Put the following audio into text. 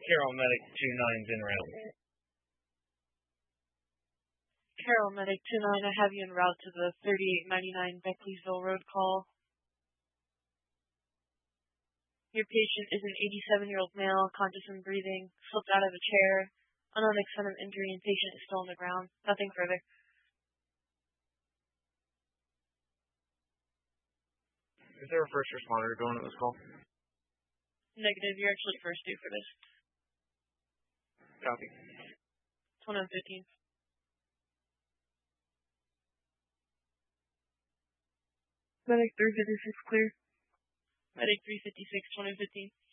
Carroll Medic 29's en route. Carroll Medic 29, I have you en route to the 3899 Beckleysville Road call. Your patient is an 87-year-old male, conscious and breathing, slipped out of a chair, unknown extent of injury, and patient is still on the ground. Nothing further. Is there a first responder going to this call? Negative, you're actually first due for this. Copy. 2115. Medic 356 clear. Medic 356, 2015.